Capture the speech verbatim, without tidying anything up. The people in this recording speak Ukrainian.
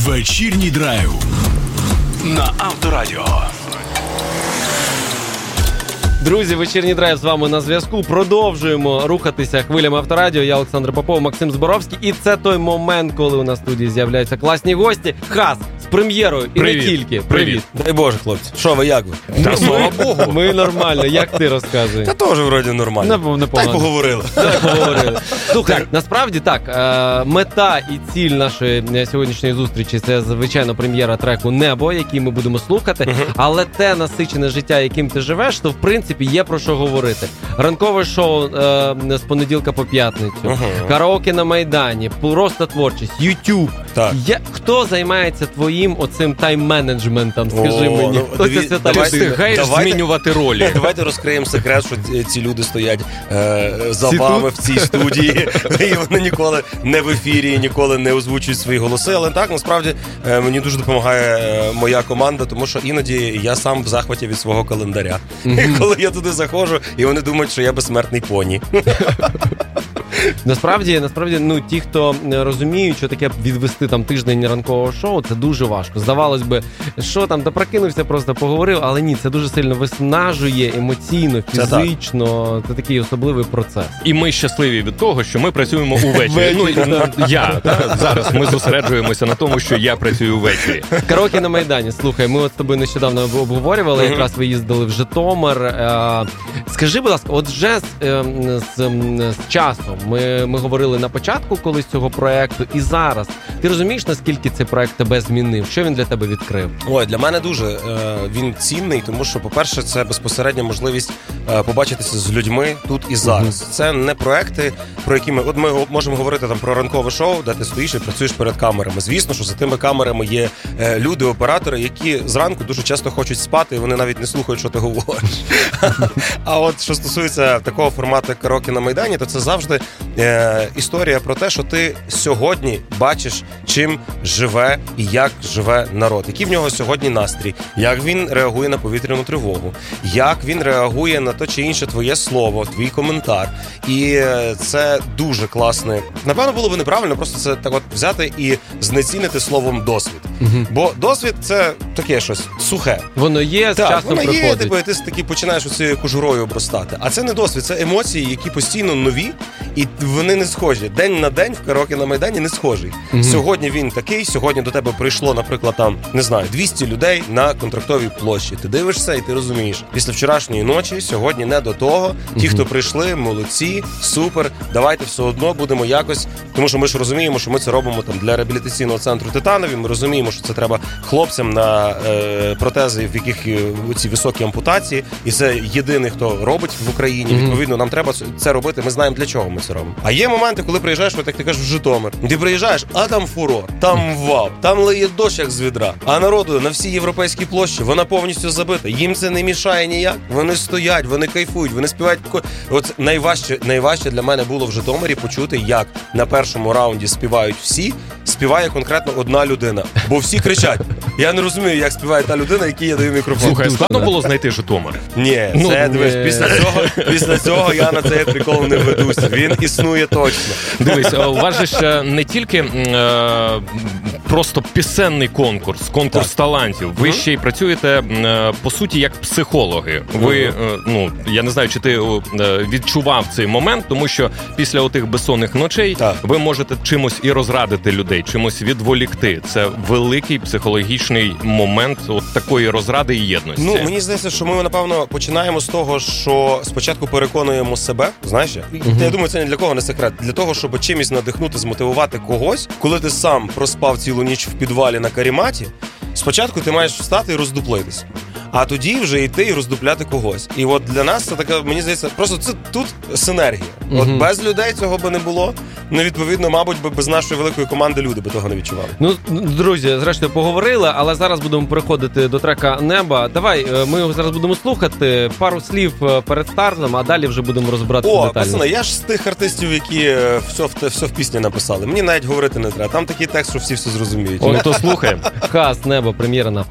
Вечірній драйв на Авторадіо. Друзі, вечірній драйв з вами на зв'язку. Продовжуємо рухатися хвилями Авторадіо. Я Олександр Попов, Максим Зборовський. І це той момент, коли у нас в студії з'являються класні гості. Хас з прем'єрою і Привіт. не тільки. Привіт. Привіт. Дай Боже, хлопці. Що ви, як ви? Та слава Богу. Ми нормально. Як ти розказуєш? Та теж вроді нормально. Не, не Так поговорили. Так поговорили. Слухай, насправді так, е, мета і ціль нашої сьогоднішньої зустрічі – це, звичайно, прем'єра треку «Небо», який ми будемо слухати, uh-huh. але те насичене життя, яким ти живеш, то, в принципі, є про що говорити. Ранкове шоу е, з понеділка по п'ятницю, uh-huh. караоке на Майдані, просто творчість, YouTube. Так. Я, хто займається твоїм оцим тайм-менеджментом, скажи О, мені? ну, Хто диві, ця свята Ти людина? встигаєш Давайте- змінювати ролі. Давайте розкриємо секрет, що ці- ці люди стоять е, за Всі вами тут? в цій студії, і вони ніколи не в ефірі, ніколи не озвучують свої голоси. Але так, насправді, е, мені дуже допомагає е, моя команда, тому що іноді я сам в захваті від свого календаря. Mm-hmm. Коли я туди заходжу, і вони думають, що я безсмертний поні. Насправді, насправді, ну ті, хто розуміють, що таке відвести там тиждень ранкового шоу, це дуже важко. Здавалось би, що там, да прокинувся, просто поговорив, але ні, це дуже сильно виснажує емоційно, фізично. Це, це такий особливий процес. І ми щасливі від того, що ми працюємо увечері. Ввечері, Ну, я, та, зараз ми зосереджуємося на тому, що я працюю ввечері. Караоке на Майдані. Слухай, ми от з тобою нещодавно обговорювали, якраз ви їздили в Житомир. Е, скажи, будь ласка, от вже з, е, з, з часом, ми, ми говорили на початку колись цього проекту, і зараз. Ти розумієш, наскільки цей проект тебе змінив? Що він для тебе відкрив? Ой, для мене дуже е, він цінний, тому що, по-перше, це безпосередня можливість е, побачитися з людьми тут і зараз. Mm-hmm. Це не проекти, про які ми... От ми можемо говорити там про ранкове шоу, де ти стоїш і працюєш перед камерами. Звісно, що за тими камерами є е, люди, оператори, які зранку дуже часто хочуть спати, і вони навіть не слухають, що ти говориш. А от що стосується такого формату караоке на Майдані, то це завжди е, історія про те, що ти сьогодні бачиш, чим живе і як живе народ, який в нього сьогодні настрій, як він реагує на повітряну тривогу, як він реагує на то чи інше твоє слово, твій коментар. І це дуже класне. Напевно, було б неправильно просто це так от взяти і знецінити словом досвід. Угу. Бо досвід – це таке щось сухе. Воно є, з так, часом воно приходить. є, типу, і ти таки починаєш оцією кожурою обростати. А це не досвід, це емоції, які постійно нові, і вони не схожі. День на день в караоке на Майдані не схожий. Угу. Сьогодні він такий, сьогодні до тебе прийшло, наприклад, там, не знаю, двісті людей на Контрактовій площі. Ти дивишся і ти розумієш, після вчорашньої ночі сьогодні не до того. Ті, угу. хто прийшли, молодці, супер, давайте все одно будемо якось, тому що ми ж розуміємо, що ми це робимо там для реабілітаційного центру Титанові, ми розуміємо, що це треба хлопцям на е, протези, в яких ці високі ампутації, і це єдиний, хто робить в Україні. Mm-hmm. Відповідно, нам треба це робити, ми знаємо, для чого ми це робимо. А є моменти, коли приїжджаєш, от як ти кажеш, в Житомир, ти приїжджаєш, а там фурор, там вау, там лиє дощ, як з відра, а народу на всій європейській площі, вона повністю забита, їм це не мішає ніяк, вони стоять, вони кайфують, вони співають. От найважче, найважче для мене було в Житомирі почути, як на першому раунді співають всі, співає конкретно одна людина, бо всі кричать. Я не розумію, як співає та людина, якій я даю мікрофон. Слухай, складно було знайти Житомир? Ні, ну, це, дивись, не... після цього, після цього я на цей прикол не ведуся. Він існує точно. Дивись, у вас же ж не тільки е, просто пісенний конкурс, конкурс так. талантів. Ви mm-hmm. ще й працюєте, е, по суті, як психологи. Ви, mm-hmm. е, ну, я не знаю, чи ти е, відчував цей момент, тому що після отих безсонних ночей так. ви можете чимось і розрадити людей, чимось відволікти. Це великий психологічний момент от такої розради і єдності. Ну, мені здається, що ми, напевно, починаємо з того, що спочатку переконуємо себе, знаєш як? Uh-huh. Я думаю, це не для кого не секрет. Для того, щоб чимось надихнути, змотивувати когось, коли ти сам проспав цілу ніч в підвалі на каріматі, спочатку ти маєш встати і роздуплитись. А тоді вже йти і роздупляти когось. І от для нас це така, мені здається, просто це тут синергія. Mm-hmm. От без людей цього би не було. Ну, відповідно, мабуть, би без нашої великої команди люди би того не відчували. Ну, друзі, зрештою поговорили, але зараз будемо переходити до трека «Небо». Давай, ми його зараз будемо слухати, пару слів перед стартом, а далі вже будемо розбиратися детально. О, пацани, я ж з тих артистів, які все в, все в пісні написали. Мені навіть говорити не треба. Там такий текст, що всі все зрозуміють. О, то слухаємо. Хас, «Небо», прем'єра на Авторадіо.